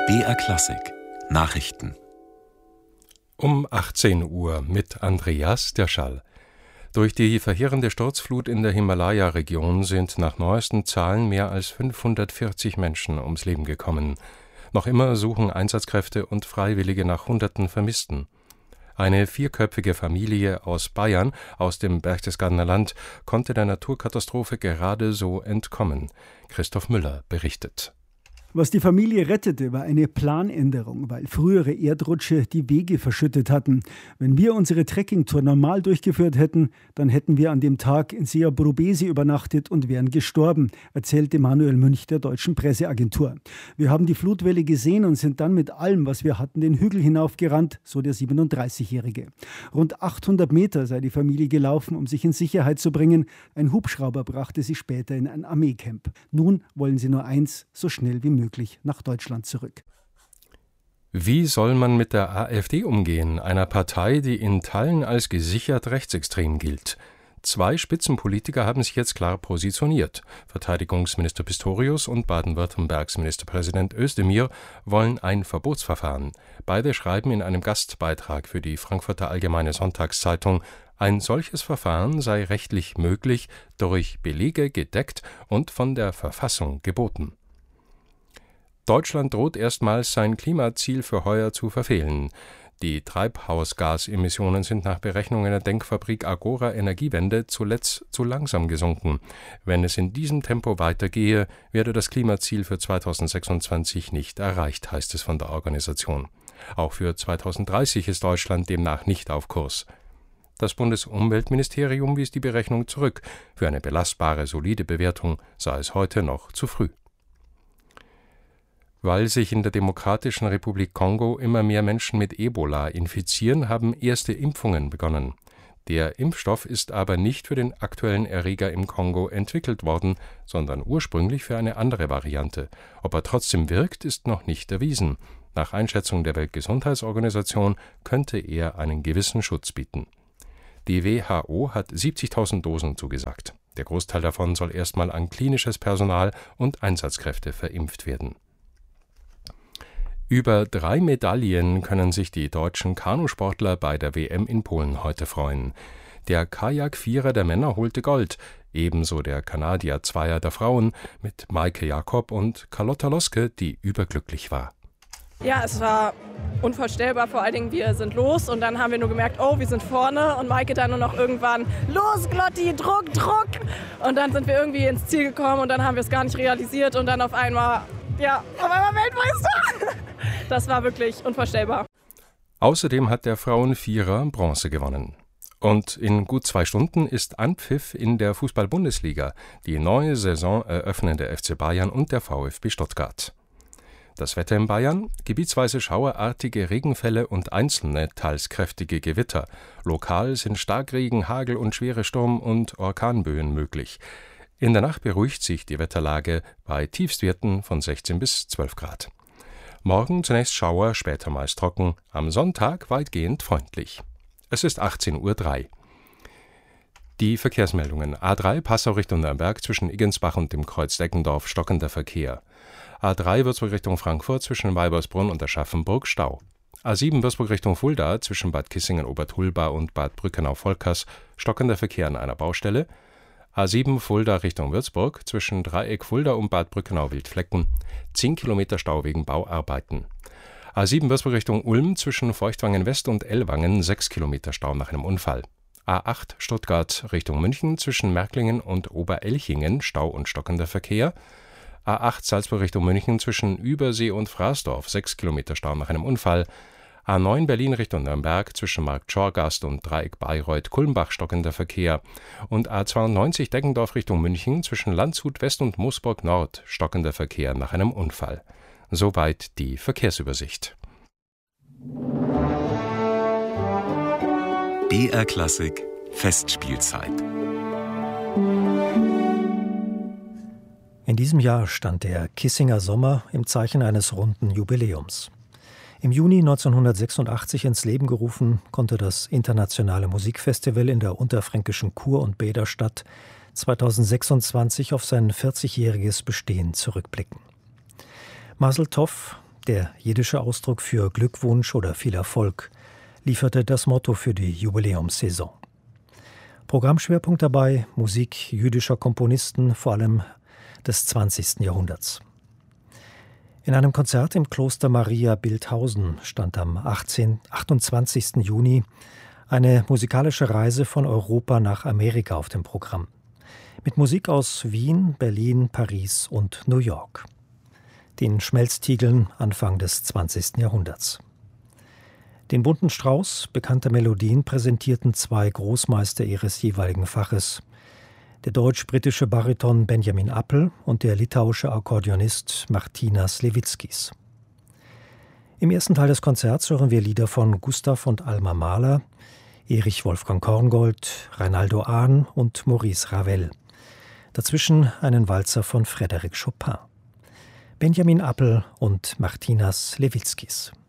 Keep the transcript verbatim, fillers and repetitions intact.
B R Klassik Nachrichten Um achtzehn Uhr mit Andreas Derschall. Durch die verheerende Sturzflut in der Himalaya-Region sind nach neuesten Zahlen mehr als fünfhundertvierzig Menschen ums Leben gekommen. Noch immer suchen Einsatzkräfte und Freiwillige nach Hunderten Vermissten. Eine vierköpfige Familie aus Bayern, aus dem Berchtesgadener Land, konnte der Naturkatastrophe gerade so entkommen. Christoph Müller berichtet. Was die Familie rettete, war eine Planänderung, weil frühere Erdrutsche die Wege verschüttet hatten. Wenn wir unsere Trekkingtour normal durchgeführt hätten, dann hätten wir an dem Tag in Seabrobesi übernachtet und wären gestorben, erzählte Manuel Münch der deutschen Presseagentur. Wir haben die Flutwelle gesehen und sind dann mit allem, was wir hatten, den Hügel hinaufgerannt, so der siebenunddreißigjährige. Rund achthundert Meter sei die Familie gelaufen, um sich in Sicherheit zu bringen. Ein Hubschrauber brachte sie später in ein Armeecamp. Nun wollen sie nur eins, so schnell wie möglich nach Deutschland zurück. Wie soll man mit der AfD umgehen, einer Partei, die in Teilen als gesichert rechtsextrem gilt? Zwei Spitzenpolitiker haben sich jetzt klar positioniert. Verteidigungsminister Pistorius und Baden-Württembergs Ministerpräsident Özdemir wollen ein Verbotsverfahren. Beide schreiben in einem Gastbeitrag für die Frankfurter Allgemeine Sonntagszeitung, ein solches Verfahren sei rechtlich möglich, durch Belege gedeckt und von der Verfassung geboten. Deutschland droht erstmals, sein Klimaziel für heuer zu verfehlen. Die Treibhausgasemissionen sind nach Berechnungen der Denkfabrik Agora Energiewende zuletzt zu langsam gesunken. Wenn es in diesem Tempo weitergehe, werde das Klimaziel für zweitausendsechsundzwanzig nicht erreicht, heißt es von der Organisation. Auch für zweitausenddreißig ist Deutschland demnach nicht auf Kurs. Das Bundesumweltministerium wies die Berechnung zurück. Für eine belastbare, solide Bewertung sei es heute noch zu früh. Weil sich in der Demokratischen Republik Kongo immer mehr Menschen mit Ebola infizieren, haben erste Impfungen begonnen. Der Impfstoff ist aber nicht für den aktuellen Erreger im Kongo entwickelt worden, sondern ursprünglich für eine andere Variante. Ob er trotzdem wirkt, ist noch nicht erwiesen. Nach Einschätzung der Weltgesundheitsorganisation könnte er einen gewissen Schutz bieten. Die W H O hat siebzigtausend Dosen zugesagt. Der Großteil davon soll erstmal an klinisches Personal und Einsatzkräfte verimpft werden. Über drei Medaillen können sich die deutschen Kanusportler bei der W M in Polen heute freuen. Der Kajak-Vierer der Männer holte Gold, ebenso der Kanadier-Zweier der Frauen mit Maike Jakob und Carlotta Loske, die überglücklich war. Ja, es war unvorstellbar, vor allen Dingen wir sind los und dann haben wir nur gemerkt, oh, wir sind vorne und Maike dann nur noch irgendwann, los Glotti, Druck, Druck und dann sind wir irgendwie ins Ziel gekommen und dann haben wir es gar nicht realisiert und dann auf einmal, ja, auf einmal Weltmeister. Das war wirklich unvorstellbar. Außerdem hat der Frauenvierer Bronze gewonnen. Und in gut zwei Stunden ist Anpfiff in der Fußball-Bundesliga. Die neue Saison eröffnen der F C Bayern und der VfB Stuttgart. Das Wetter in Bayern: gebietsweise schauerartige Regenfälle und einzelne, teils kräftige Gewitter. Lokal sind Starkregen, Hagel und schwere Sturm- und Orkanböen möglich. In der Nacht beruhigt sich die Wetterlage bei Tiefstwerten von sechzehn bis zwölf Grad. Morgen zunächst Schauer, später meist trocken, am Sonntag weitgehend freundlich. Es ist achtzehn Uhr drei. Die Verkehrsmeldungen: A drei Passau Richtung Nürnberg zwischen Iggensbach und dem Kreuz Deggendorf stockender Verkehr. A drei Würzburg Richtung Frankfurt zwischen Weibersbrunn und Aschaffenburg Stau. A sieben Würzburg Richtung Fulda zwischen Bad Kissingen-Obertulba und Bad Brückenau-Volkers stockender Verkehr an einer Baustelle. A sieben Fulda Richtung Würzburg zwischen Dreieck Fulda und Bad Brückenau-Wildflecken zehn Kilometer Stau wegen Bauarbeiten. A sieben Würzburg Richtung Ulm zwischen Feuchtwangen West und Ellwangen sechs Kilometer Stau nach einem Unfall. A acht Stuttgart Richtung München zwischen Märklingen und Oberelchingen Stau und stockender Verkehr. A acht Salzburg Richtung München zwischen Übersee und Fraßdorf sechs Kilometer Stau nach einem Unfall. A neun Berlin Richtung Nürnberg zwischen Markt Schorgast und Dreieck Bayreuth-Kulmbach stockender Verkehr und A zweiundneunzig Deggendorf Richtung München zwischen Landshut West und Moosburg Nord stockender Verkehr nach einem Unfall. Soweit die Verkehrsübersicht. B R Klassik Festspielzeit. In diesem Jahr stand der Kissinger Sommer im Zeichen eines runden Jubiläums. Im Juni neunzehnhundertsechsundachtzig ins Leben gerufen, konnte das internationale Musikfestival in der unterfränkischen Kur- und Bäderstadt zweitausendsechsundzwanzig auf sein vierzigjähriges Bestehen zurückblicken. Mazel Tov, der jiddische Ausdruck für Glückwunsch oder viel Erfolg, lieferte das Motto für die Jubiläumssaison. Programmschwerpunkt dabei Musik jüdischer Komponisten, vor allem des zwanzigsten Jahrhunderts. In einem Konzert im Kloster Maria Bilthausen stand am achtundzwanzigsten Juni eine musikalische Reise von Europa nach Amerika auf dem Programm. Mit Musik aus Wien, Berlin, Paris und New York. Den Schmelztiegeln Anfang des zwanzigsten Jahrhunderts. Den bunten Strauß bekannter Melodien präsentierten zwei Großmeister ihres jeweiligen Faches, der deutsch-britische Bariton Benjamin Appel und der litauische Akkordeonist Martynas Levickis. Im ersten Teil des Konzerts hören wir Lieder von Gustav und Alma Mahler, Erich Wolfgang Korngold, Reinaldo Ahn und Maurice Ravel. Dazwischen einen Walzer von Frédéric Chopin. Benjamin Appel und Martynas Levickis.